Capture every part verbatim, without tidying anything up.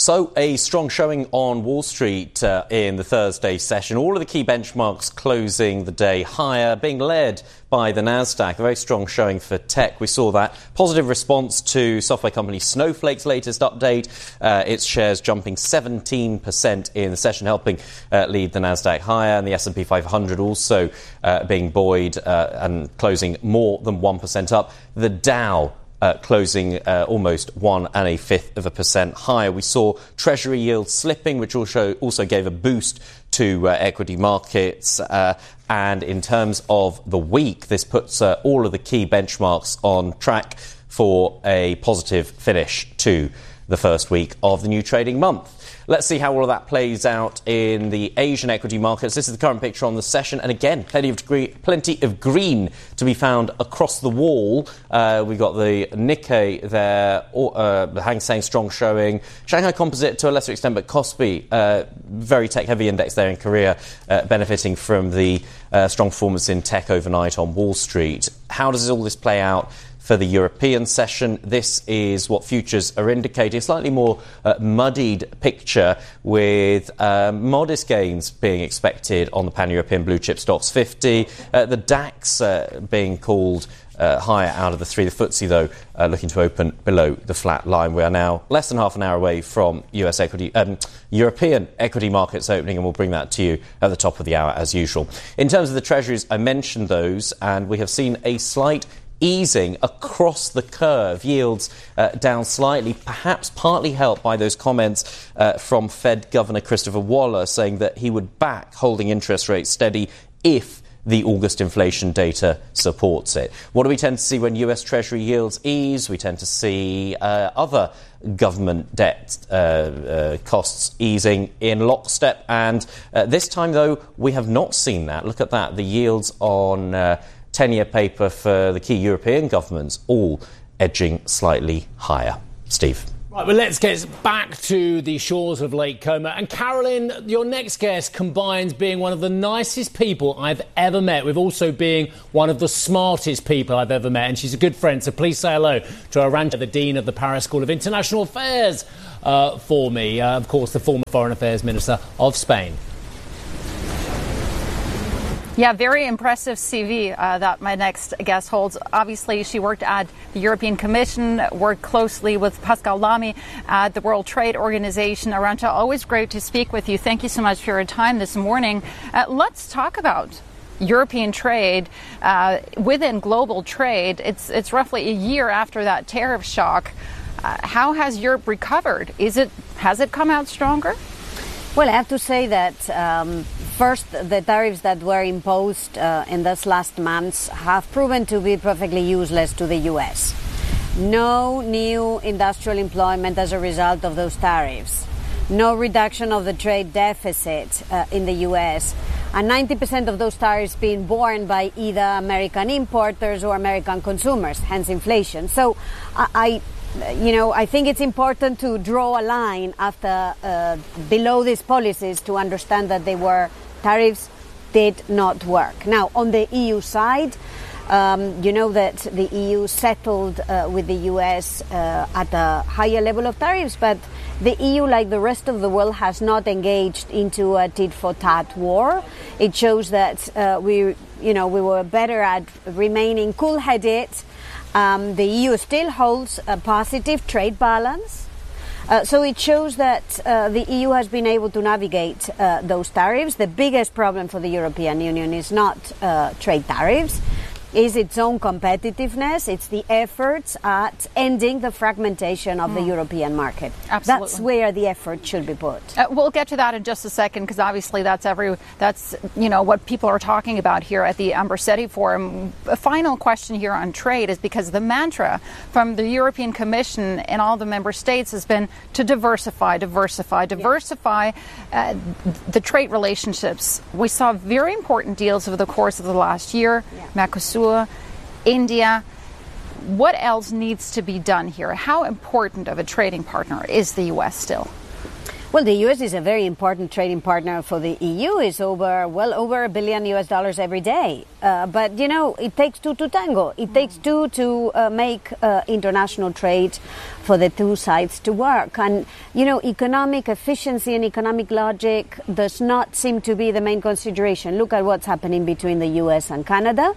So, a strong showing on Wall Street uh, in the Thursday session. All of the key benchmarks closing the day higher, being led by the Nasdaq. A very strong showing for tech. We saw that positive response to software company Snowflake's latest update. Uh, its shares jumping seventeen percent in the session, helping uh, lead the Nasdaq higher. And the S and P five hundred also uh, being buoyed uh, and closing more than one percent up. The Dow Uh, closing uh, almost one and a fifth of a percent higher. We saw Treasury yields slipping, which also also gave a boost to uh, equity markets. Uh, and in terms of the week, this puts uh, all of the key benchmarks on track for a positive finish to the first week of the new trading month. Let's see how all of that plays out in the Asian equity markets. This is the current picture on the session. And again, plenty of degree, plenty of green to be found across the wall. Uh, we've got the Nikkei there, or, uh, the Hang Seng strong showing. Shanghai Composite to a lesser extent, but Kospi, uh, very tech-heavy index there in Korea, uh, benefiting from the uh, strong performance in tech overnight on Wall Street. How does all this play out for the European session? This is what futures are indicating. A slightly more uh, muddied picture with uh, modest gains being expected on the pan-European blue chip stocks fifty. Uh, the DAX uh, being called uh, higher out of the three. The F T S E, though, uh, looking to open below the flat line. We are now less than half an hour away from U S equity, um, European equity markets opening, and we'll bring that to you at the top of the hour as usual. In terms of the treasuries, I mentioned those, and we have seen a slight easing across the curve. Yields uh, down slightly, perhaps partly helped by those comments uh, from Fed Governor Christopher Waller saying that he would back holding interest rates steady if the August inflation data supports it. What do we tend to see when U S Treasury yields ease? We tend to see uh, other government debt uh, uh, costs easing in lockstep. And uh, this time, though, we have not seen that. Look at that. The yields on Uh, ten-year paper for the key European governments all edging slightly higher. Steve. Right, well, let's get back to the shores of Lake Como. And Carolyn, your next guest combines being one of the nicest people I've ever met with also being one of the smartest people I've ever met. And she's a good friend, so please say hello to Arantxa, the Dean of the Paris School of International Affairs, uh, for me. Uh, of course, the former Foreign Affairs Minister of Spain. Yeah, very impressive C V uh, that my next guest holds. Obviously, she worked at the European Commission, worked closely with Pascal Lamy at the World Trade Organization. Arantxa, always great to speak with you. Thank you so much for your time this morning. Uh, let's talk about European trade uh, within global trade. It's it's roughly a year after that tariff shock. Uh, how has Europe recovered? Is it has it come out stronger? Well, I have to say that um, first, the tariffs that were imposed uh, in this last months have proven to be perfectly useless to the U S. No new industrial employment as a result of those tariffs. No reduction of the trade deficit uh, in the U S. And ninety percent of those tariffs being borne by either American importers or American consumers, hence inflation. So I... I You know, I think it's important to draw a line after uh, below these policies to understand that they were tariffs did not work. Now, on the E U side, um, you know that the E U settled uh, with the U S uh, at a higher level of tariffs, but the E U, like the rest of the world, has not engaged into a tit-for-tat war. It shows that uh, we, you know, we were better at remaining cool-headed. Um, the E U still holds a positive trade balance. Uh, so it shows that uh, the E U has been able to navigate uh, those tariffs. The biggest problem for the European Union is not uh, trade tariffs, is its own competitiveness. It's the efforts at ending the fragmentation of mm. the European market. Absolutely. That's where the effort should be put. Uh, we'll get to that in just a second, because obviously that's every that's you know what people are talking about here at the Ambrosetti Forum. A final question here on trade is because the mantra from the European Commission and all the member states has been to diversify, diversify, diversify uh, the trade relationships. We saw very important deals over the course of the last year. Yeah. Mercosur, India. What else needs to be done here? How important of a trading partner is the U S still? Well, the U S is a very important trading partner for the E U. It's over, well, over a billion U S dollars every day. Uh, but, you know, it takes two to tango. It takes two to uh, make uh, international trade for the two sides to work. And, you know, economic efficiency and economic logic does not seem to be the main consideration. Look at what's happening between the U S and Canada.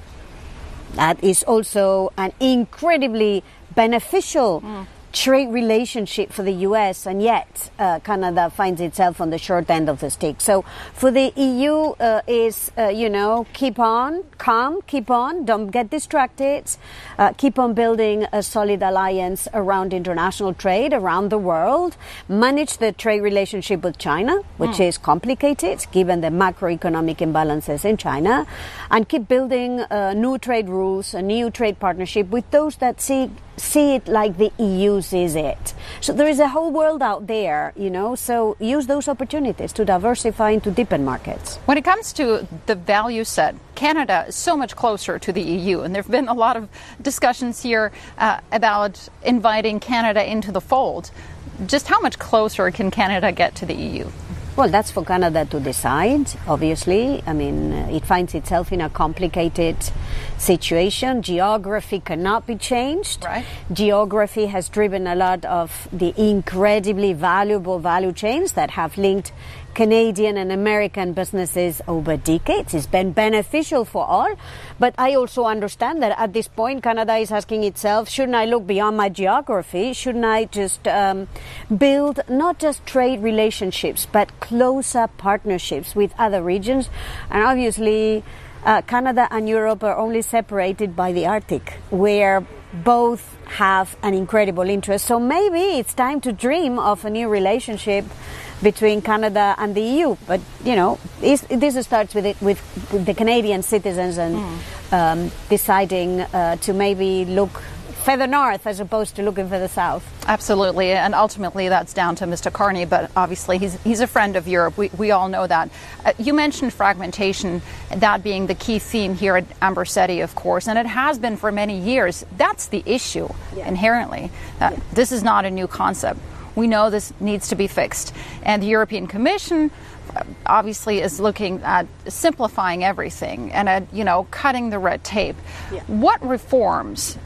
That is also an incredibly beneficial mm. trade relationship for the U S, and yet uh, Canada finds itself on the short end of the stick. So for the E U uh, is, uh, you know, keep on, calm, keep on, don't get distracted, uh, keep on building a solid alliance around international trade around the world, manage the trade relationship with China, which mm. is complicated given the macroeconomic imbalances in China, and keep building uh, new trade rules, a new trade partnership with those that see see it like the E U sees it. So there is a whole world out there, you know, so use those opportunities to diversify and to deepen markets. When it comes to the value set, Canada is so much closer to the E U, and there have been a lot of discussions here uh, about inviting Canada into the fold. Just how much closer can Canada get to the E U? Well, that's for Canada to decide, obviously. I mean, uh, it finds itself in a complicated situation. Geography cannot be changed. Right. Geography has driven a lot of the incredibly valuable value chains that have linked Canadian and American businesses over decades. It's been beneficial for all. But I also understand that at this point, Canada is asking itself, shouldn't I look beyond my geography? Shouldn't I just um, build not just trade relationships, but closer partnerships with other regions? And obviously, uh, Canada and Europe are only separated by the Arctic, where both have an incredible interest. So maybe it's time to dream of a new relationship between Canada and the E U, but you know, this starts with it, with, with the Canadian citizens and mm. um, deciding uh, to maybe look further north as opposed to looking further south. Absolutely, and ultimately that's down to Mister Carney, but obviously he's he's a friend of Europe. We we all know that. Uh, you mentioned fragmentation, that being the key theme here at Amberseti, of course, and it has been for many years. That's the issue yeah. inherently. Uh, yeah. This is not a new concept. We know this needs to be fixed. And the European Commission obviously is looking at simplifying everything and at, you know, cutting the red tape. Yeah. What reforms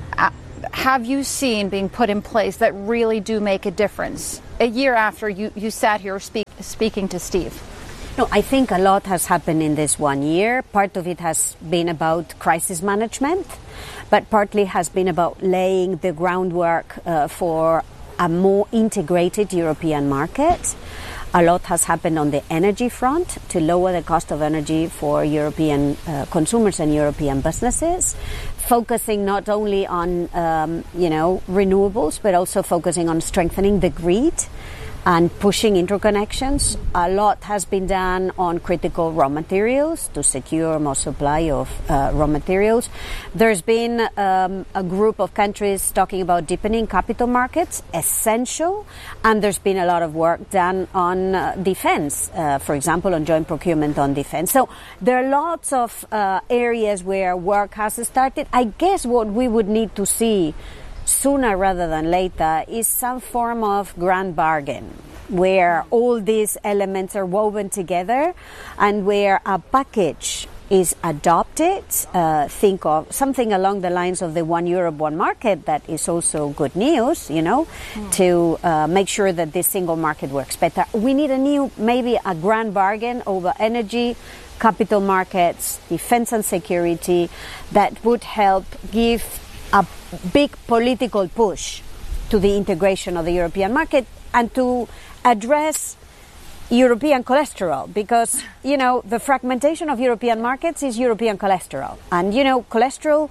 have you seen being put in place that really do make a difference a year after you, you sat here speak, speaking to Steve? No, I think a lot has happened in this one year. Part of it has been about crisis management, but partly has been about laying the groundwork uh, for a more integrated European market. A lot has happened on the energy front to lower the cost of energy for European uh, consumers and European businesses, focusing not only on, um, you know, renewables, but also focusing on strengthening the grid and pushing interconnections. A lot has been done on critical raw materials to secure more supply of uh, raw materials. There's been um, a group of countries talking about deepening capital markets, essential, and there's been a lot of work done on uh, defense, uh, for example, on joint procurement on defense. So there are lots of uh, areas where work has started. I guess what we would need to see sooner rather than later is some form of grand bargain where all these elements are woven together and where a package is adopted. Uh, think of something along the lines of the one Europe, one market. That is also good news, you know, mm. to uh, make sure that this single market works better. We need a new, maybe a grand bargain over energy, capital markets, defense and security that would help give a big political push to the integration of the European market and to address European cholesterol, because, you know, the fragmentation of European markets is European cholesterol. And, you know, cholesterol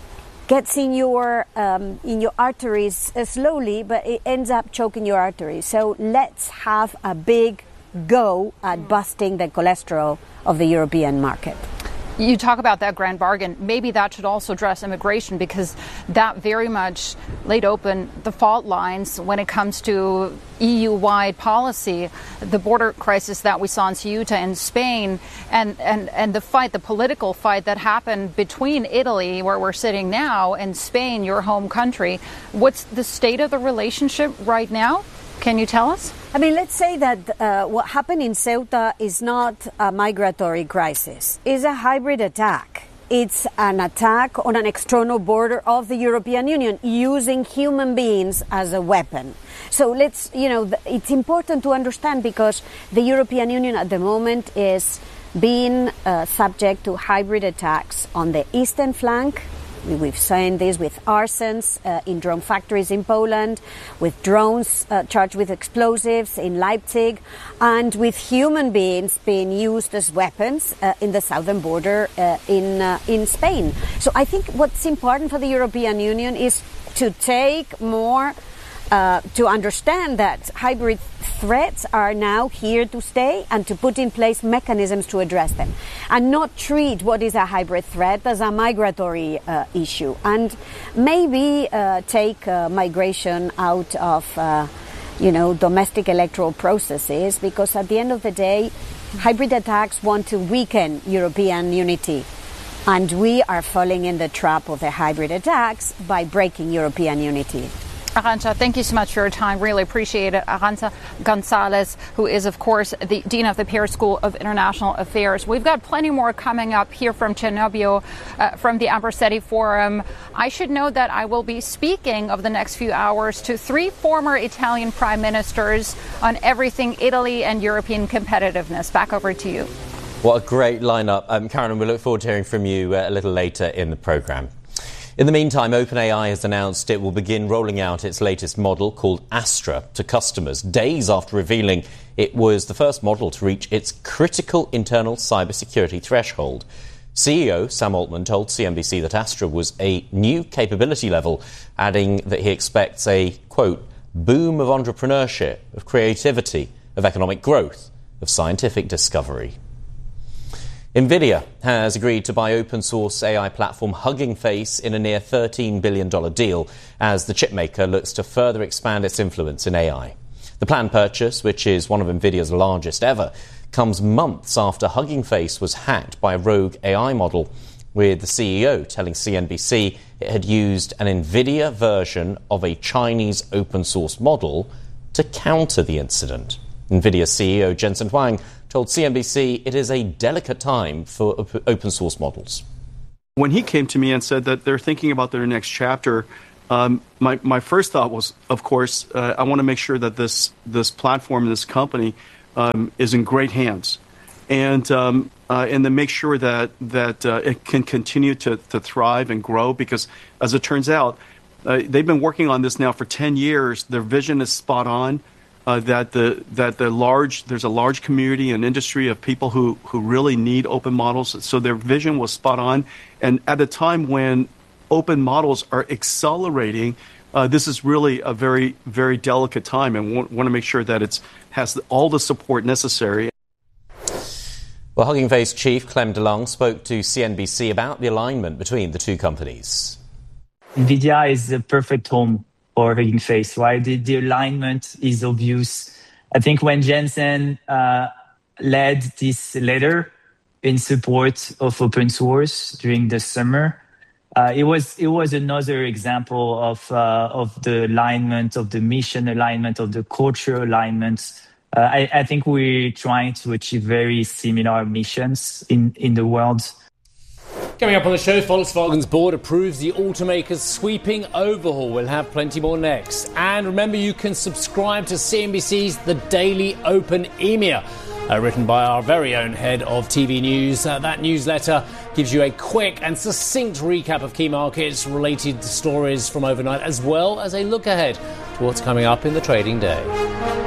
gets in your um, in your arteries uh, slowly, but it ends up choking your arteries. So let's have a big go at busting the cholesterol of the European market. You talk about that grand bargain. Maybe that should also address immigration, because that very much laid open the fault lines when it comes to E U-wide policy, the border crisis that we saw in Ceuta in Spain, and, and, and the fight, the political fight that happened between Italy, where we're sitting now, and Spain, your home country. What's the state of the relationship right now? Can you tell us? I mean, let's say that uh, what happened in Ceuta is not a migratory crisis. It's a hybrid attack. It's an attack on an external border of the European Union using human beings as a weapon. So let's, you know, it's important to understand because the European Union at the moment is being uh, subject to hybrid attacks on the eastern flank. We've seen this with arsons uh, in drone factories in Poland, with drones uh, charged with explosives in Leipzig, and with human beings being used as weapons uh, in the southern border uh, in uh, in Spain. So I think what's important for the European Union is to take more, uh, to understand that hybrid threats are now here to stay and to put in place mechanisms to address them and not treat what is a hybrid threat as a migratory uh, issue and maybe uh, take uh, migration out of uh, you know domestic electoral processes, because at the end of the day hybrid attacks want to weaken European unity, and we are falling in the trap of the hybrid attacks by breaking European unity. Arantxa, thank you so much for your time. Really appreciate it. Arantxa Gonzalez, who is, of course, the Dean of the Pearce School of International Affairs. We've got plenty more coming up here from Cernobbio, uh, from the Ambrosetti Forum. I should note that I will be speaking over the next few hours to three former Italian prime ministers on everything Italy and European competitiveness. Back over to you. What a great lineup. Um, Carolyn, we look forward to hearing from you uh, a little later in the programme. In the meantime, OpenAI has announced it will begin rolling out its latest model called Astra to customers, days after revealing it was the first model to reach its critical internal cybersecurity threshold. C E O Sam Altman told C N B C that Astra was a new capability level, adding that he expects a, quote, boom of entrepreneurship, of creativity, of economic growth, of scientific discovery. NVIDIA has agreed to buy open-source A I platform Hugging Face in a near thirteen billion dollars deal as the chipmaker looks to further expand its influence in A I. The planned purchase, which is one of NVIDIA's largest ever, comes months after Hugging Face was hacked by a rogue A I model, with the C E O telling C N B C it had used an NVIDIA version of a Chinese open-source model to counter the incident. NVIDIA C E O Jensen Huang told C N B C it is a delicate time for op- open source models. When he came to me and said that they're thinking about their next chapter, um, my, my first thought was, of course, uh, I want to make sure that this this platform, this company, um, is in great hands, and um, uh, and then make sure that that uh, it can continue to, to thrive and grow. Because, as it turns out, uh, they've been working on this now for ten years. Their vision is spot on. Uh, that the that the large there's a large community and industry of people who, who really need open models. So their vision was spot on. And at a time when open models are accelerating, uh, this is really a very, very delicate time, and want, want to make sure that it's has all the support necessary. Well, Hugging Face chief Clem DeLong spoke to C N B C about the alignment between the two companies. NVIDIA is the perfect home for Hugging Face, right? The, the alignment is obvious. I think when Jensen uh, led this letter in support of open source during the summer, uh, it was it was another example of uh, of the alignment, of the mission alignment, of the culture alignment. Uh, I, I think we're trying to achieve very similar missions in, in the world. Coming up on the show, Volkswagen's board approves the automaker's sweeping overhaul. We'll have plenty more next. And remember, you can subscribe to C N B C's The Daily Open E M I A, uh, written by our very own head of T V news. Uh, that newsletter gives you a quick and succinct recap of key markets, related stories from overnight, as well as a look ahead to what's coming up in the trading day.